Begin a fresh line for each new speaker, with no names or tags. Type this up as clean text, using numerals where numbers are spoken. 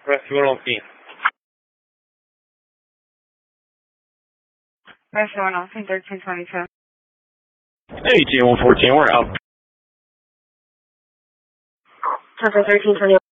Rescue 115.
Rescue 115, 1322.
Hey, T114, we're out.
Trevor 1321.